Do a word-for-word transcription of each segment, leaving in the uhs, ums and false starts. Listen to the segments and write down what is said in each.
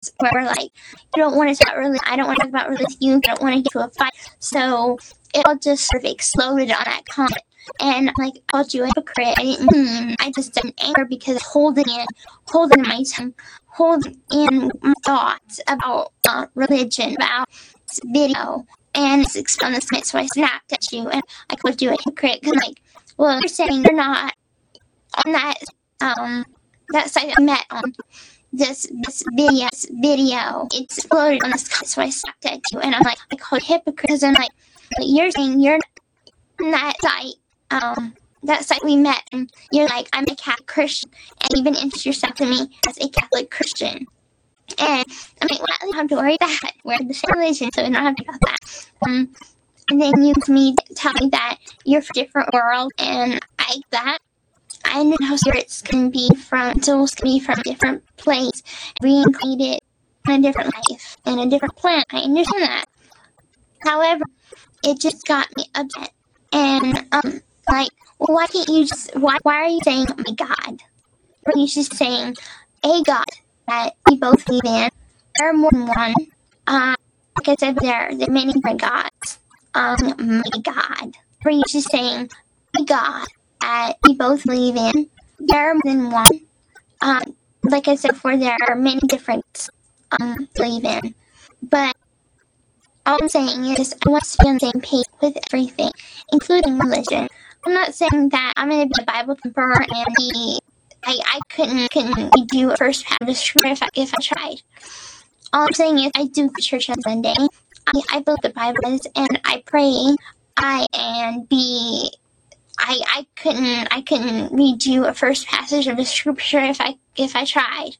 comments where like, you don't want to talk religion, I don't want to talk about religion, you don't want to get to a fight. So it all just sort of exploded on that comment. And like, I called you a hypocrite. I didn't mean, I just didn't anger because I holding in, holding in my tongue, holding in my thoughts about uh, religion, about this video. And it's explained this minute, so I snapped at you and I called you a hypocrite. Cause like, well, you're saying you're not on that, um, that site I met on. This this video, this video, it's exploded on this, so I snapped at you, and I'm like, I called you hypocrite, because I'm like, you're saying you're on that site, um, that site we met, and you're like, I'm a Catholic Christian, and you even introduced yourself to me as a Catholic Christian. And I'm like, well, you don't have to worry about that. We're the same religion, so we don't have to worry about that. Um, and then you to me tell me that you're from a different world, and I like that. I know how spirits can be from, souls can be from a different place, reincarnated in a different life, in a different planet. I understand that. However, it just got me upset. And, um, like, well, why can't you just, why, why are you saying, oh my God? Why are you just saying, a God that we both believe in? There are more than one. Uh, like I said, there, there are many different gods. Um, my God. Why are you just saying, a God that we both believe in? There are more than one. Um, like I said before, there are many different um believe in. But all I'm saying is I want to be on the same page with everything, including religion. I'm not saying that I'm going to be a Bible thumper and be, I, I couldn't couldn't do a first half of scripture if I, if I tried. All I'm saying is I do go to church on Sunday. I, I believe the Bible is, and I pray. I and be. I, I couldn't I couldn't read you a first passage of the scripture if I if I tried.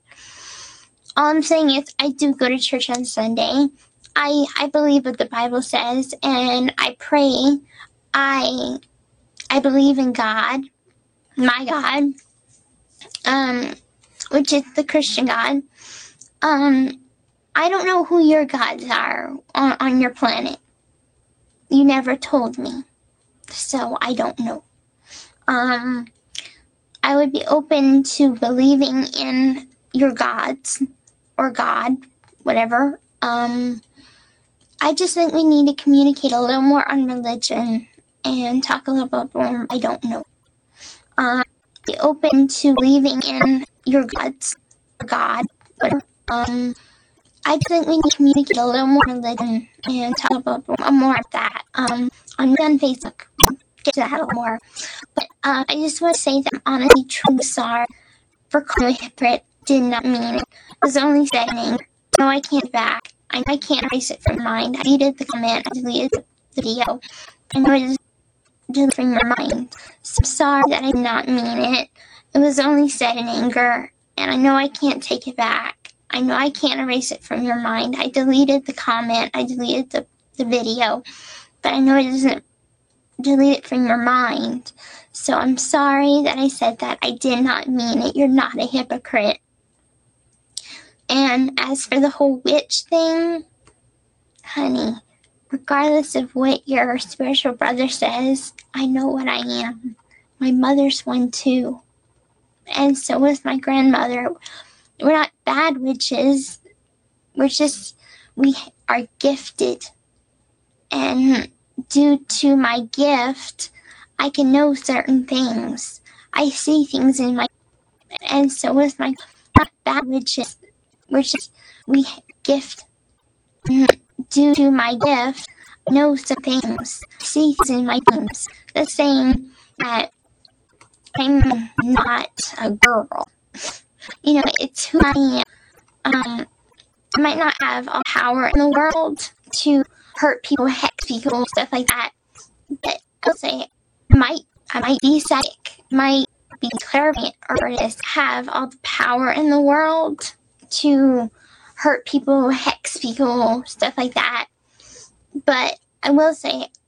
All I'm saying is I do go to church on Sunday. I I believe what the Bible says, and I pray. I I believe in God, my God, um, which is the Christian God. Um, I don't know who your gods are on, on your planet. You never told me, so I don't know. Um, I would be open to believing in your gods, or God, whatever. Um, I just think we need to communicate a little more on religion and talk a little bit more. I don't know. Um, be open to believing in your gods, or God, whatever. Um, I just think we need to communicate a little more on religion and talk about more of that. Um, on, on Facebook. Get to that a little more. But uh, I just want to say that I'm honestly truly sorry for calling you a hypocrite. Did not mean it. I was only saying, no, I can't back. I know I can't erase it from your mind. I deleted the comment. I deleted the video. I know it is deleted from your mind. So I'm sorry that I did not mean it. It was only said in anger. And I know I can't take it back. I know I can't erase it from your mind. I deleted the comment. I deleted the, the video. But I know it isn't delete it from your mind. So I'm sorry that I said that. I did not mean it. You're not a hypocrite. And as for the whole witch thing, honey, regardless of what your spiritual brother says, I know what I am. My mother's one too. And so was my grandmother. We're not bad witches. We're just, we are gifted. And due to my gift, I can know certain things. I see things in my, and so is my, not bad witches. We're just, we gift, due to my gift, I know some things. I see things in my dreams. The same that I'm not a girl. You know, it's who I am. Um, I might not have all power in the world to hurt people, hex people, stuff like that. But I'll say, I might, I might be psychic, might be clairvoyant, or just have all the power in the world to hurt people, hex people, stuff like that. But I will say,